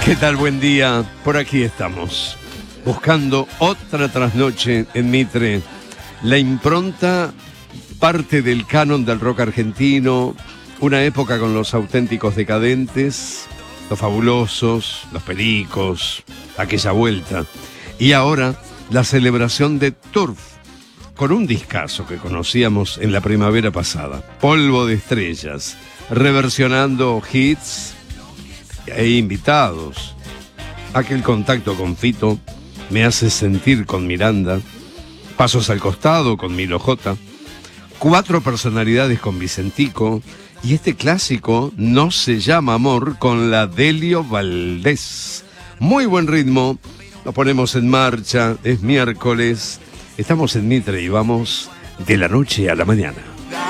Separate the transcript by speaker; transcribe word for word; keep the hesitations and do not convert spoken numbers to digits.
Speaker 1: ¿Qué tal? Buen día. Por aquí estamos, buscando otra trasnoche en Mitre. La impronta, parte del canon del rock argentino, una época con los auténticos decadentes, los fabulosos, los pericos, aquella vuelta. Y ahora, la celebración de Turf, con un discazo que conocíamos en la primavera pasada. Polvo de estrellas, reversionando hits e invitados. Aquel contacto con Fito, Me hace sentir con Miranda, Pasos al costado con Milo J, Cuatro personalidades con Vicentico, y este clásico, No se llama amor, con la Delio Valdés. Muy buen ritmo, lo ponemos en marcha, es miércoles, estamos en Mitre y vamos de la noche a la mañana.